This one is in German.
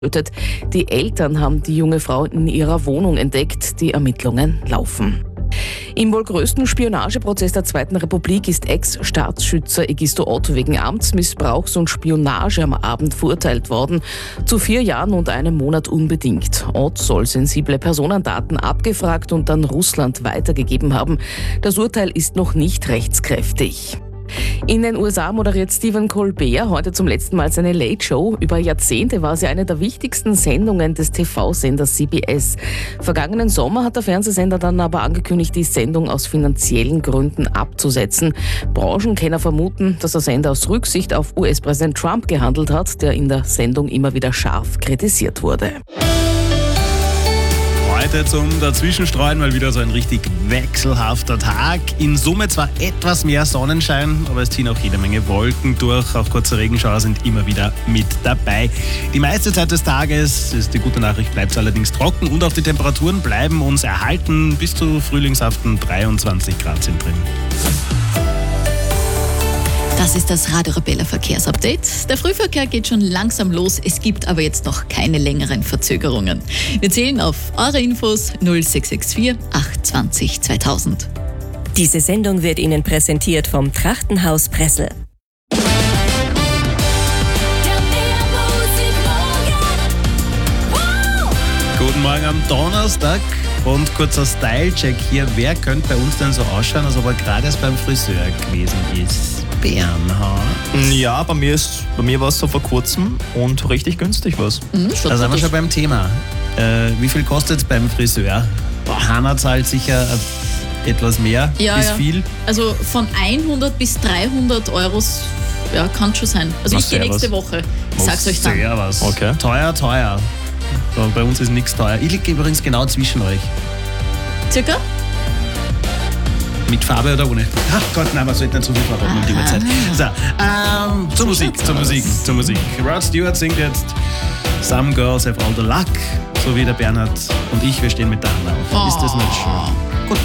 getötet. Die Eltern haben die junge Frau in ihrer Wohnung entdeckt. Die Ermittlungen laufen. Im wohl größten Spionageprozess der Zweiten Republik ist Ex-Staatsschützer Egisto Ott wegen Amtsmissbrauchs und Spionage am Abend verurteilt worden. Zu 4 Jahren und 1 Monat unbedingt. Ott soll sensible Personendaten abgefragt und an Russland weitergegeben haben. Das Urteil ist noch nicht rechtskräftig. In den USA moderiert Stephen Colbert heute zum letzten Mal seine Late Show. Über Jahrzehnte war sie eine der wichtigsten Sendungen des TV-Senders CBS. Vergangenen Sommer hat der Fernsehsender dann aber angekündigt, die Sendung aus finanziellen Gründen abzusetzen. Branchenkenner vermuten, dass der Sender aus Rücksicht auf US-Präsident Trump gehandelt hat, der in der Sendung immer wieder scharf kritisiert wurde. Heute zum Dazwischenstreuen mal wieder so ein richtig wechselhafter Tag. In Summe zwar etwas mehr Sonnenschein, aber es ziehen auch jede Menge Wolken durch. Auch kurze Regenschauer sind immer wieder mit dabei. Die meiste Zeit des Tages, ist die gute Nachricht, bleibt es allerdings trocken und auch die Temperaturen bleiben uns erhalten. Bis zu frühlingshaften 23 Grad sind drin. Das ist das Radio Arabella Verkehrsupdate. Der Frühverkehr geht schon langsam los, es gibt aber jetzt noch keine längeren Verzögerungen. Wir zählen auf eure Infos 0664 820 2000. Diese Sendung wird Ihnen präsentiert vom Trachtenhaus Pressel. Guten Morgen am Donnerstag und kurzer Style-Check hier. Wer könnte bei uns denn so ausschauen, als ob er gerade erst beim Friseur gewesen ist? Bernhard? Ja, bei mir war es so vor kurzem und richtig günstig was. Da sind wir schon beim Thema. Wie viel kostet es beim Friseur? Hanna zahlt sicher etwas mehr, viel. Also von 100 bis 300 Euros, ja, kann schon sein. Also ich gehe nächste Woche, ich sag's euch dann. Servus. Okay. Teuer. Bei uns ist nichts teuer. Ich liege übrigens genau zwischen euch. Circa? Mit Farbe oder ohne? Ach Gott, nein, man sollte nicht so viel verraten um die Uhrzeit. So, zur Musik. Rod Stewart singt jetzt Some Girls Have All the Luck, so wie der Bernhard und ich, wir stehen mit der Hand auf. Ist das nicht schön?